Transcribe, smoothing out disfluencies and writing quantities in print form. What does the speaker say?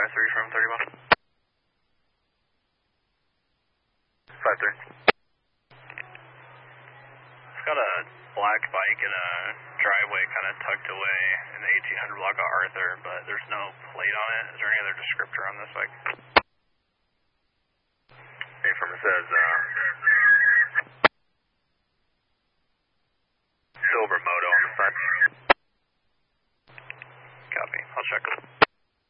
5-3 from 31. 5-3. It's got a black bike in a driveway kind of tucked away in the 1800 block of Arthur, but there's no plate on it. Is there any other descriptor on this bike? Affirm says, silver moto on the front. Copy. I'll check.